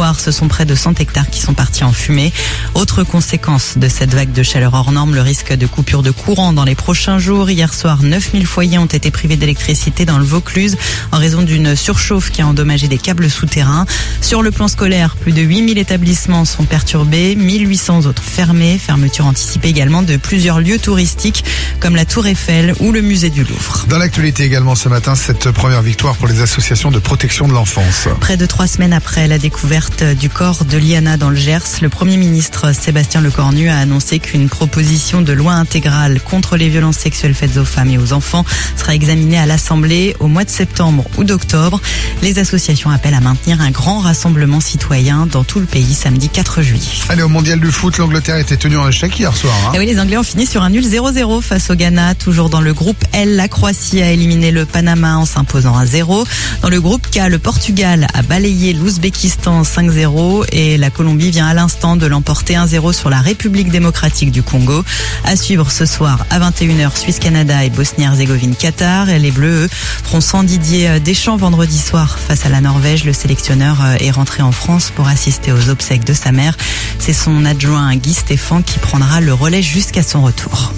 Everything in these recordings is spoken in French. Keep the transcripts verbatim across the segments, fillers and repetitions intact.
soir, ce sont près de cent hectares qui sont partis en fumée. Autre conséquence de cette vague de chaleur hors norme, le risque de coupure de courant dans les prochains jours. Hier soir, neuf mille foyers ont été privés d'électricité dans le Vaucluse en raison d'une surchauffe qui a endommagé des câbles souterrains. Sur le plan scolaire, plus de huit mille établissements sont perturbés, mille huit cents autres fermés. Fermeture anticipée également de plusieurs lieux touristiques comme la Tour Eiffel ou le musée du Louvre. Dans l'actualité également ce matin, cette première victoire pour les associations de protection de l'enfance. Près de trois semaines après la découverte du corps de Liana dans le Gers, le Premier ministre Sébastien Lecornu a annoncé qu'une proposition de loi intégrale contre les violences sexuelles faites aux femmes et aux enfants sera examinée à l'Assemblée au mois de septembre ou d'octobre. Les associations appellent à maintenir un grand rassemblement citoyen dans tout le pays samedi quatre juillet. Allez, au mondial du foot, l'Angleterre était tenue en échec hier soir. Hein. Et oui, les Anglais ont fini sur un nul zéro zéro face au Ghana. Toujours dans le groupe L, la Croatie a éliminé le Panama en s'imposant un zéro. Dans le groupe K, le Portugal a balayé l'Ouzbékistan cinq zéro et la Colombie vient à l'instant de l'emporter un zéro sur la République démocratique du Congo. À suivre ce soir à vingt et une heures, Suisse-Canada et Bosnie-Herzégovine-Qatar. Les Bleus, eux, feront sans Didier Deschamps vendredi soir face à la Norvège. Le sélectionneur est rentré en France pour assister aux obsèques de sa mère. C'est son adjoint Guy Stéphane qui prendra le relais jusqu'à son retour.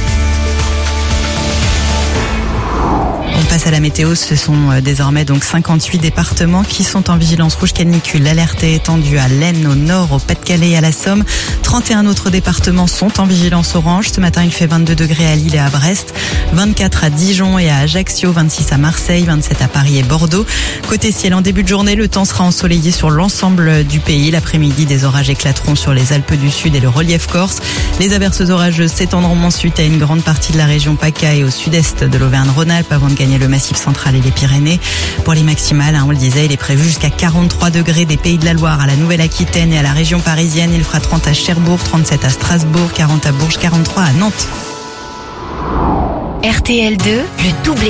On passe à la météo, ce sont désormais donc cinquante-huit départements qui sont en vigilance rouge canicule. L'alerte est étendue à l'Aisne, au Nord, au Pas-de-Calais et à la Somme. trente et un autres départements sont en vigilance orange. Ce matin, il fait vingt-deux degrés à Lille et à Brest, vingt-quatre à Dijon et à Ajaccio, vingt-six à Marseille, vingt-sept à Paris et Bordeaux. Côté ciel, en début de journée, le temps sera ensoleillé sur l'ensemble du pays. L'après-midi, des orages éclateront sur les Alpes du Sud et le relief corse. Les averses orageuses s'étendront ensuite à une grande partie de la région PACA et au sud-est de l'Auvergne-Rhône-Alpes avant de gagner le Massif central et les Pyrénées. Pour les maximales, hein, on le disait, il est prévu jusqu'à quarante-trois degrés des Pays de la Loire à la Nouvelle-Aquitaine et à la région parisienne. Il fera trente à Cherbourg, trente-sept à Strasbourg, quarante à Bourges, quarante-trois à Nantes. R T L deux, le double